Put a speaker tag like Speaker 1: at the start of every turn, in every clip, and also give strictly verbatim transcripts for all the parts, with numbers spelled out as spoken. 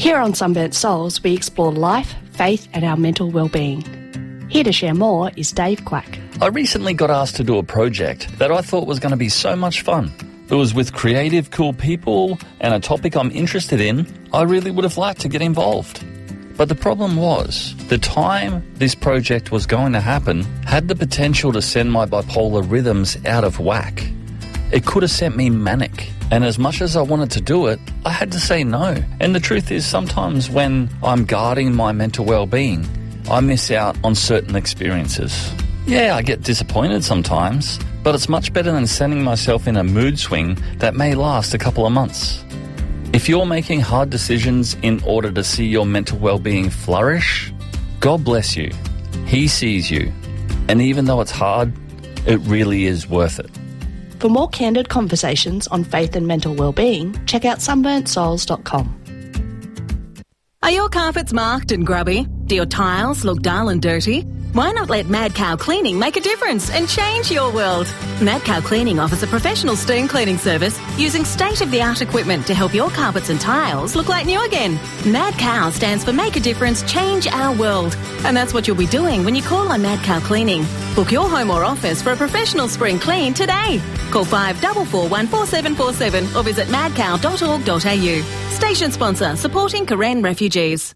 Speaker 1: Here on Sunburnt Souls, we explore life, faith and our mental well-being. Here to share more is Dave Quack.
Speaker 2: I recently got asked to do a project that I thought was going to be so much fun. It was with creative, cool people and a topic I'm interested in. I really would have liked to get involved. But the problem was, the time this project was going to happen had the potential to send my bipolar rhythms out of whack. It could have sent me manic. And as much as I wanted to do it, I had to say no. And the truth is, sometimes when I'm guarding my mental well-being, I miss out on certain experiences. Yeah, I get disappointed sometimes, but it's much better than sending myself in a mood swing that may last a couple of months. If you're making hard decisions in order to see your mental well-being flourish, God bless you. He sees you. And even though it's hard, it really is worth it.
Speaker 1: For more candid conversations on faith and mental well-being, check out sunburnt souls dot com.
Speaker 3: Are your carpets marked and grubby? Do your tiles look dull and dirty? Why not let Mad Cow Cleaning make a difference and change your world? Mad Cow Cleaning offers a professional steam cleaning service using state-of-the-art equipment to help your carpets and tiles look like new again. Mad Cow stands for Make a Difference, Change Our World. And that's what you'll be doing when you call on Mad Cow Cleaning. Book your home or office for a professional spring clean today. Call five four four one four seven four seven or visit mad cow dot org dot a u. Station sponsor, supporting Karen refugees.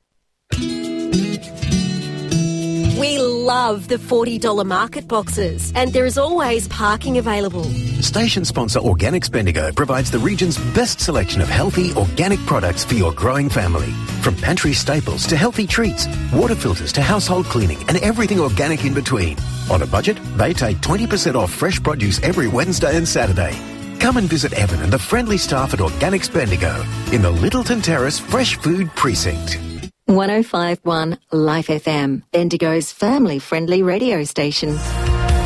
Speaker 4: We love the forty dollars market boxes, and there is always parking available.
Speaker 5: Station sponsor Organics Bendigo provides the region's best selection of healthy, organic products for your growing family. From pantry staples to healthy treats, water filters to household cleaning, and everything organic in between. On a budget, they take twenty percent off fresh produce every Wednesday and Saturday. Come and visit Evan and the friendly staff at Organics Bendigo in the Littleton Terrace Fresh Food Precinct.
Speaker 6: one oh five point one Life F M, Bendigo's family-friendly radio station.